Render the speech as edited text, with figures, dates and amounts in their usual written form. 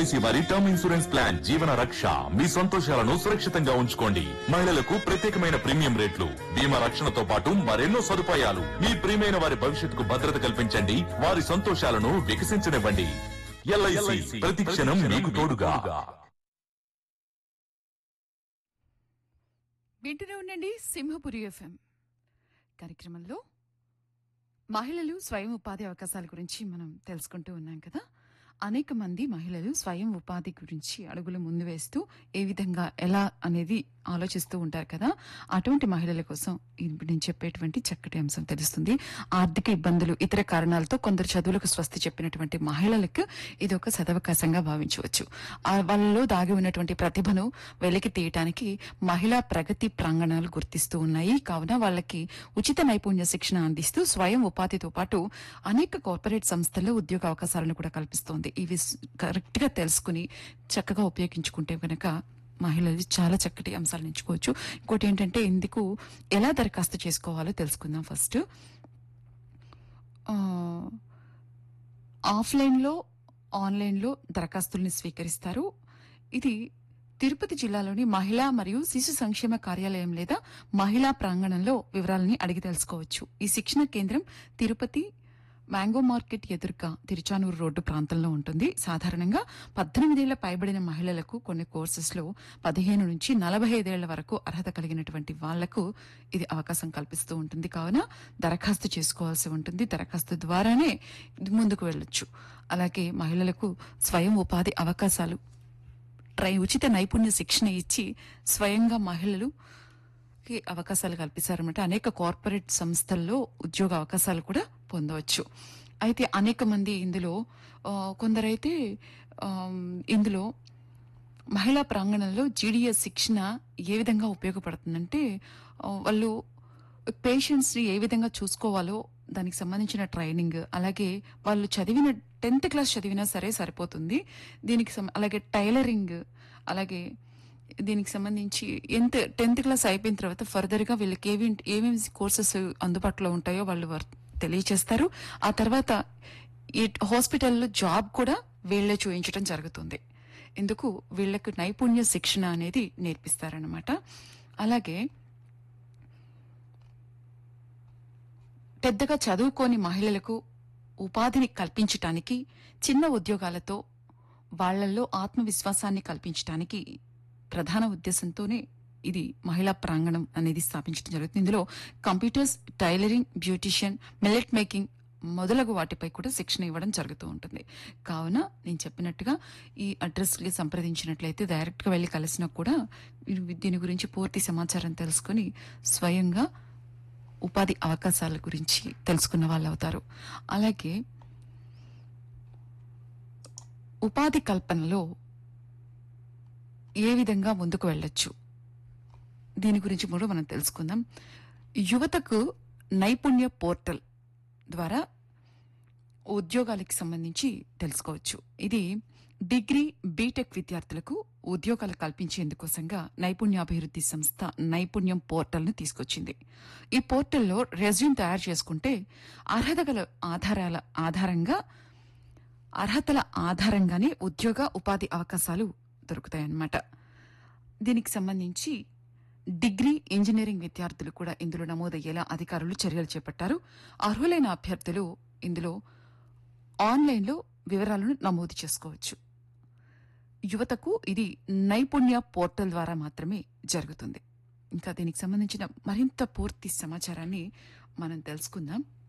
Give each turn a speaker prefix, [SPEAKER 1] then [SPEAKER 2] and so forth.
[SPEAKER 1] LIC వారి term insurance plan జీవన రక్ష. మీ సంతోషాలను సురక్షితంగా ఉంచుకోండి. మహిళలకు ప్రత్యేకమైన ప్రీమియం రేట్లు, బీమా రక్షణతో పాటు మరెన్నో సదుపాయాలు. మీ ప్రియమైన వారి భవిష్యత్తుకు భద్రత కల్పించండి, వారి సంతోషాలను వికసించనివ్వండి. ఎల్ఐసి ప్రతి క్షణం మీకు తోడుగా.
[SPEAKER 2] వింటూనే ఉండండి సింహపురి ఎఫ్ఎం కార్యక్రమంలో మహిళలు స్వయం ఉపాధి అవకాశాల గురించి మనం తెలుసుకుంటూ ఉన్నాం కదా. అనేక మంది మహిళలు స్వయం ఉపాధి గురించి అడుగులు ముందు వేస్తూ ఏ విధంగా ఎలా అనేది ఆలోచిస్తూ ఉంటారు కదా. అటువంటి మహిళల కోసం ఇప్పుడు నేను చెప్పేటువంటి చక్కటి అంశం తెలుస్తుంది. ఆర్థిక ఇబ్బందులు, ఇతర కారణాలతో కొందరు చదువులకు స్వస్తి చెప్పినటువంటి మహిళలకు ఇది ఒక సదవకాశంగా భావించవచ్చు. వాళ్ళలో దాగి ఉన్నటువంటి ప్రతిభను వెలికి తీయటానికి మహిళా ప్రగతి ప్రాంగణాలు గుర్తిస్తూ ఉన్నాయి. కావున వాళ్ళకి ఉచిత నైపుణ్య శిక్షణ అందిస్తూ స్వయం ఉపాధితో పాటు అనేక కార్పొరేట్ సంస్థల్లో ఉద్యోగ అవకాశాలను కూడా కల్పిస్తోంది. ఇవి కరెక్ట్ గా తెలుసుకుని చక్కగా ఉపయోగించుకుంటే కనుక మహిళలు చాలా చక్కటి అంశాలను ఎంచుకోవచ్చు. ఇంకోటి ఏంటంటే ఇందుకు ఎలా దరఖాస్తు చేసుకోవాలో తెలుసుకుందాం. ఫస్ట్ ఆఫ్లైన్లో, ఆన్లైన్లో దరఖాస్తుల్ని స్వీకరిస్తారు. ఇది తిరుపతి జిల్లాలోని మహిళా మరియు శిశు సంక్షేమ కార్యాలయం లేదా మహిళా ప్రాంగణంలో వివరాలని అడిగి తెలుసుకోవచ్చు. ఈ శిక్షణ కేంద్రం తిరుపతి మ్యాంగో మార్కెట్ ఎదురుగా తిరుచానూరు రోడ్డు ప్రాంతంలో ఉంటుంది. సాధారణంగా 18 ఏళ్ల పైబడిన మహిళలకు కొన్ని కోర్సెస్లో 15 నుంచి 45 ఏళ్ల వరకు అర్హత కలిగినటువంటి వాళ్లకు ఇది అవకాశం కల్పిస్తూ ఉంటుంది. కావున దరఖాస్తు చేసుకోవాల్సి ఉంటుంది. దరఖాస్తు ద్వారానే ముందుకు వెళ్ళొచ్చు. అలాగే మహిళలకు స్వయం ఉపాధి అవకాశాలు, ఉచిత నైపుణ్య శిక్షణ ఇచ్చి స్వయంగా మహిళలు అవకాశాలు కల్పిస్తారన్నమాట. అనేక కార్పొరేట్ సంస్థల్లో ఉద్యోగ అవకాశాలు కూడా పొందవచ్చు. అయితే అనేక మంది ఇందులో కొందరైతే ఇందులో మహిళా ప్రాంగణంలో జీడీఎస్ శిక్షణ ఏ విధంగా ఉపయోగపడుతుందంటే వాళ్ళు పేషెంట్స్ ని ఏ విధంగా చూసుకోవాలో దానికి సంబంధించిన ట్రైనింగ్, అలాగే వాళ్ళు చదివిన 10th క్లాస్ చదివినా సరే సరిపోతుంది. దీనికి అలాగే టైలరింగ్, అలాగే దీనికి సంబంధించి 10th క్లాస్ అయిపోయిన తర్వాత ఫర్దర్ గా వీళ్ళకి ఏమేమి కోర్సెస్ అందుబాటులో ఉంటాయో వాళ్ళు తెలియచేస్తారు. ఆ తర్వాత ఈ హాస్పిటల్లో జాబ్ కూడా వీళ్లే చూయించడం జరుగుతుంది. ఇందుకు వీళ్లకు నైపుణ్య శిక్షణ అనేది నేర్పిస్తారనమాట. అలాగే పెద్దగా చదువుకోని మహిళలకు ఉపాధిని కల్పించటానికి, చిన్న ఉద్యోగాలతో వాళ్లలో ఆత్మవిశ్వాసాన్ని కల్పించటానికి ప్రధాన ఉద్దేశంతోనే ఇది మహిళా ప్రాంగణం అనేది స్థాపించడం జరుగుతుంది. ఇందులో computers, tailoring, beautician, millet making మొదలగు వాటిపై కూడా శిక్షణ ఇవ్వడం జరుగుతూ ఉంటుంది. కావున నేను చెప్పినట్టుగా ఈ అడ్రస్ కి సంప్రదించినట్లయితే డైరెక్ట్ గా వెళ్లి కలిసినా కూడా దీని గురించి పూర్తి సమాచారం తెలుసుకుని స్వయంగా ఉపాధి అవకాశాల గురించి తెలుసుకున్న వాళ్ళు అవుతారు. అలాగే ఉపాధి కల్పనలో ఏ విధంగా ముందుకు వెళ్ళొచ్చు దీని గురించి కూడా మనం తెలుసుకుందాం. యువతకు నైపుణ్య పోర్టల్ ద్వారా ఉద్యోగాలకు సంబంధించి తెలుసుకోవచ్చు. ఇది డిగ్రీ, బీటెక్ విద్యార్థులకు ఉద్యోగాలు కల్పించేందుకోసంగా నైపుణ్యాభివృద్ధి సంస్థ నైపుణ్యం పోర్టల్ ను తీసుకొచ్చింది. ఈ పోర్టల్లో రెజ్యూమ్ తయారు చేసుకుంటే అర్హతల ఆధారంగానే ఉద్యోగ ఉపాధి అవకాశాలు దొరుకుతాయన్నమాట. దీనికి సంబంధించి డిగ్రీ, ఇంజనీరింగ్ విద్యార్థులు కూడా ఇందులో నమోదయ్యేలా అధికారులు చర్యలు చేపట్టారు. అర్హులైన అభ్యర్థులు ఇందులో ఆన్లైన్లో వివరాలను నమోదు చేసుకోవచ్చు. యువతకు ఇది నైపుణ్య పోర్టల్ ద్వారా మాత్రమే జరుగుతుంది. ఇంకా దీనికి సంబంధించిన మరింత పూర్తి సమాచారాన్ని మనం తెలుసుకుందాం.